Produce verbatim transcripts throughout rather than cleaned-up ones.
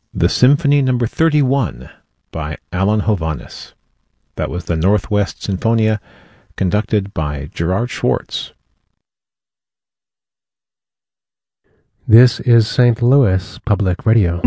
The Symphony Number thirty-one by Alan Hovhaness. That was the Northwest Sinfonia, conducted by Gerard Schwartz. This is Saint Louis Public Radio.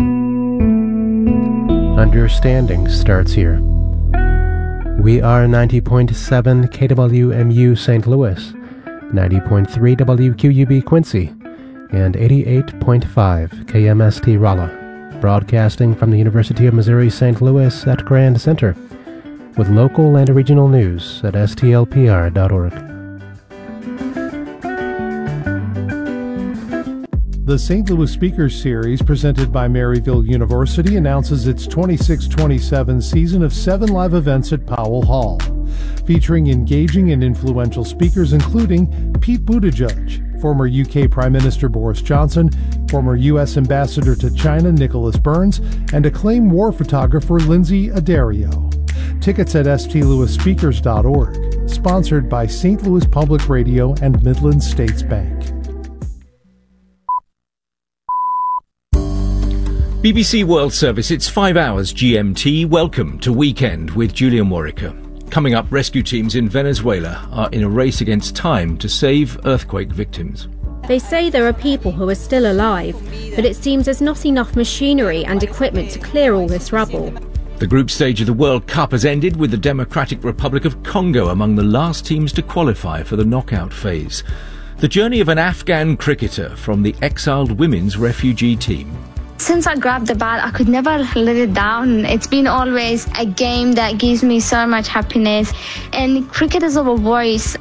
Understanding starts here. We are ninety point seven K W M U Saint Louis, ninety point three W Q U B Quincy, and eighty-eight point five K M S T Rolla, broadcasting from the University of Missouri Saint Louis at Grand Center, with local and regional news at S T L P R dot org. The Saint Louis Speakers Series, presented by Maryville University, announces its twenty-six twenty-seven season of seven live events at Powell Hall, featuring engaging and influential speakers including Pete Buttigieg, former U K Prime Minister Boris Johnson, former U S Ambassador to China Nicholas Burns, and acclaimed war photographer Lindsay Addario. Tickets at S T Louis Speakers dot org, sponsored by Saint Louis Public Radio and Midland States Bank. B B C World Service, it's five hours G M T. Welcome to Weekend with Julian Warwicker. Coming up, rescue teams in Venezuela are in a race against time to save earthquake victims. They say there are people who are still alive, but it seems there's not enough machinery and equipment to clear all this rubble. The group stage of the World Cup has ended with the Democratic Republic of Congo among the last teams to qualify for the knockout phase. The journey of an Afghan cricketer from the exiled women's refugee team. Since I grabbed the bat, I could never let it down. It's been always a game that gives me so much happiness. And cricket is our voice.